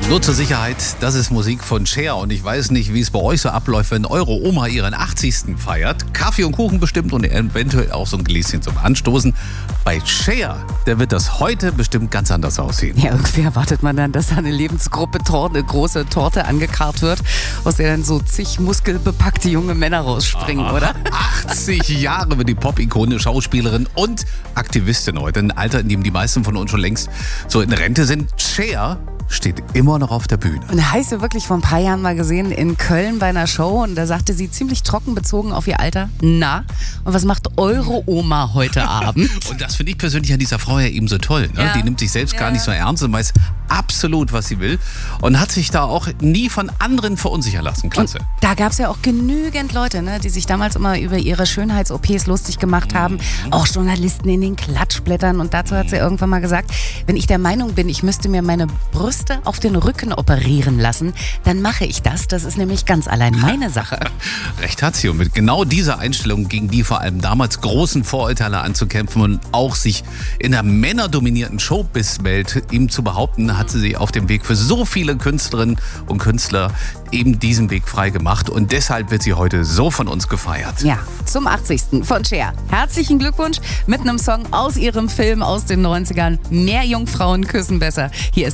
Nur zur Sicherheit, das ist Musik von Cher und ich weiß nicht, wie es bei euch so abläuft, wenn eure Oma ihren 80. feiert. Kaffee und Kuchen bestimmt und eventuell auch so ein Gläschen zum Anstoßen. Bei Cher, da wird das heute bestimmt ganz anders aussehen. Ja, irgendwie erwartet man dann, dass da eine Lebensgruppe eine große Torte angekarrt wird, aus der dann so zig muskelbepackte junge Männer rausspringen, oder? 80 Jahre wird die Pop-Ikone, Schauspielerin und Aktivistin heute. Ein Alter, in dem die meisten von uns schon längst so in Rente sind. Cher steht immer noch auf der Bühne. Und habe ich sie wirklich vor ein paar Jahren mal gesehen in Köln bei einer Show und da sagte sie ziemlich trocken bezogen auf ihr Alter: Na, und was macht eure Oma heute Abend? Und das finde ich persönlich an dieser Frau ja eben so toll. Ne? Ja. Die nimmt sich selbst gar nicht so ernst und weiß absolut, was sie will und hat sich da auch nie von anderen verunsichern lassen. Klasse. Und da gab es ja auch genügend Leute, ne, die sich damals immer über ihre Schönheits-OPs lustig gemacht haben. Auch Journalisten in den Klatschblättern. Und dazu hat sie irgendwann mal gesagt, wenn ich der Meinung bin, ich müsste mir meine Brüste auf den Rücken operieren lassen, dann mache ich das. Das ist nämlich ganz allein meine Sache. Recht hat sie. Und mit genau dieser Einstellung, gegen die vor allem damals großen Vorurteile anzukämpfen und auch sich in der männerdominierten Showbiz-Welt eben zu behaupten, hat sie sich auf dem Weg für so viele Künstlerinnen und Künstler eben diesen Weg frei gemacht. Und deshalb wird sie heute so von uns gefeiert. Ja, zum 80. von Cher. Herzlichen Glückwunsch mit einem Song aus ihrem Film aus den 90ern. Mehr Jungfrauen küssen besser.